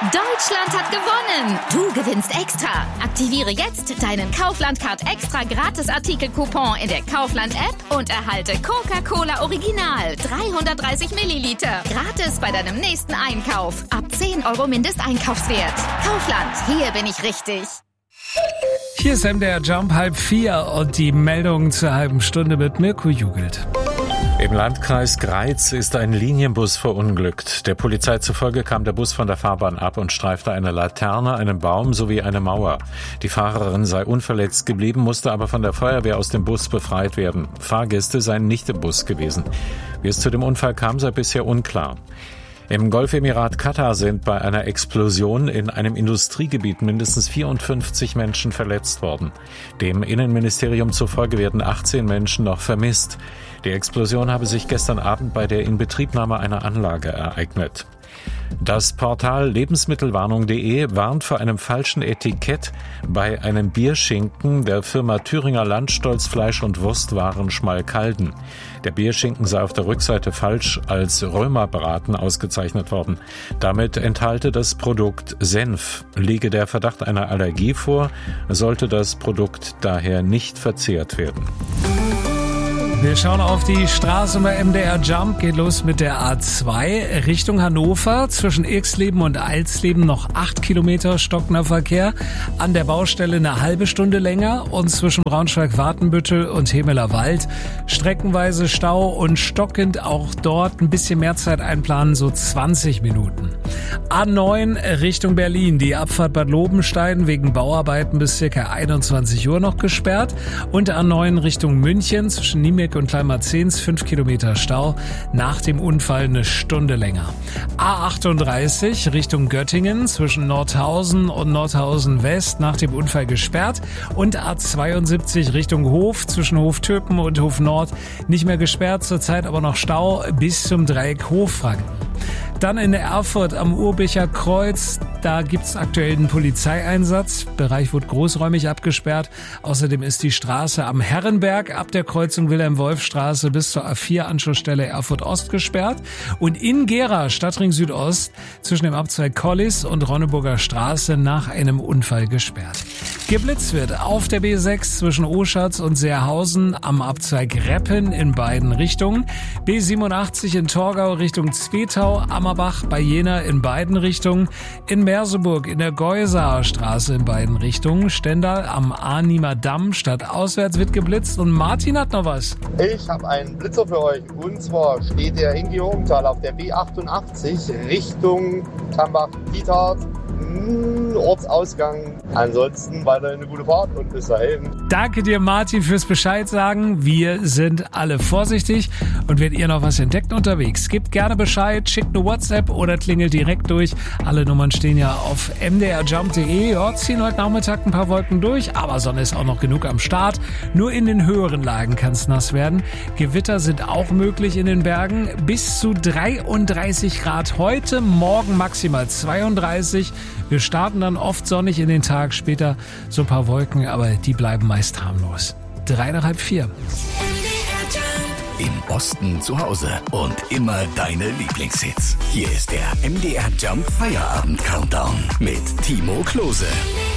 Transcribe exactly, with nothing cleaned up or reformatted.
Deutschland hat gewonnen! Du gewinnst extra. Aktiviere jetzt deinen Kaufland-Card extra Gratis-Artikel-Coupon in der Kaufland-App und erhalte Coca-Cola Original dreihundertdreißig Milliliter. Gratis bei deinem nächsten Einkauf. Ab zehn Euro Mindesteinkaufswert. Kaufland, hier bin ich richtig. Hier ist M D R Jump halb vier und die Meldung zur halben Stunde mit Mirko Jugelt. Im Landkreis Greiz ist ein Linienbus verunglückt. Der Polizei zufolge kam der Bus von der Fahrbahn ab und streifte eine Laterne, einen Baum sowie eine Mauer. Die Fahrerin sei unverletzt geblieben, musste aber von der Feuerwehr aus dem Bus befreit werden. Fahrgäste seien nicht im Bus gewesen. Wie es zu dem Unfall kam, sei bisher unklar. Im Golfemirat Katar sind bei einer Explosion in einem Industriegebiet mindestens vierundfünfzig Menschen verletzt worden. Dem Innenministerium zufolge werden achtzehn Menschen noch vermisst. Die Explosion habe sich gestern Abend bei der Inbetriebnahme einer Anlage ereignet. Das Portal lebensmittelwarnung punkt de warnt vor einem falschen Etikett bei einem Bierschinken der Firma Thüringer Landstolz Fleisch- und Wurstwaren Schmalkalden. Der Bierschinken sei auf der Rückseite falsch als Römerbraten ausgezeichnet worden. Damit enthalte das Produkt Senf. Liege der Verdacht einer Allergie vor, sollte das Produkt daher nicht verzehrt werden. Wir schauen auf die Straße bei M D R Jump. Geht los mit der A zwei Richtung Hannover. Zwischen Irxleben und Alsleben noch acht Kilometer stockender Verkehr. An der Baustelle eine halbe Stunde länger. Und zwischen Braunschweig-Wartenbüttel und Hemeler Wald streckenweise Stau und stockend auch dort ein bisschen mehr Zeit einplanen, so zwanzig Minuten. A neun Richtung Berlin. Die Abfahrt Bad Lobenstein wegen Bauarbeiten bis ca. einundzwanzig Uhr noch gesperrt. Und A neun Richtung München zwischen Niemek und Kleinmarzens fünf Kilometer Stau. Nach dem Unfall eine Stunde länger. A achtunddreißig Richtung Göttingen zwischen Nordhausen und Nordhausen West nach dem Unfall gesperrt. Und A zweiundsiebzig Richtung Hof zwischen Hof-Töpen und Hof Nord nicht mehr gesperrt, zurzeit aber noch Stau bis zum Dreieck Hochfranken. Dann in Erfurt am Urbicher Kreuz, da gibt's aktuell einen Polizeieinsatz. Der Bereich wird großräumig abgesperrt. Außerdem ist die Straße am Herrenberg ab der Kreuzung Wilhelm-Wolf-Straße bis zur A vier Anschlussstelle Erfurt Ost gesperrt. Und in Gera, Stadtring Südost, zwischen dem Abzweig Collis und Ronneburger Straße nach einem Unfall gesperrt. Geblitzt wird auf der B sechs zwischen Oschatz und Seerhausen am Abzweig Reppen in beiden Richtungen. B siebenundachtzig in Torgau Richtung Zwetau, Ammerbach bei Jena in beiden Richtungen. In Merseburg in der Geusaer Straße in beiden Richtungen. Stendal am Arnimer Damm stadtauswärts wird geblitzt. Und Martin hat noch was. Ich habe einen Blitzer für euch. Und zwar steht der in Georgenthal auf der B achtundachtzig Richtung Tambach-Diethardt. Ortsausgang. Ansonsten weiterhin eine gute Fahrt und bis dahin. Danke dir, Martin, fürs Bescheid sagen. Wir sind alle vorsichtig und wenn ihr noch was entdeckt unterwegs, gebt gerne Bescheid, schickt eine WhatsApp oder klingelt direkt durch. Alle Nummern stehen ja auf m d r jump punkt de. Ja, ziehen heute Nachmittag ein paar Wolken durch, aber Sonne ist auch noch genug am Start. Nur in den höheren Lagen kann es nass werden. Gewitter sind auch möglich in den Bergen. Bis zu dreiunddreißig Grad heute, morgen maximal zweiunddreißig. Wir starten dann oft sonnig in den Tag, später so ein paar Wolken, aber die bleiben meist harmlos. Drei nach halb vier. Im Osten zu Hause und immer deine Lieblingshits. Hier ist der M D R Jump Feierabend Countdown mit Timo Klose.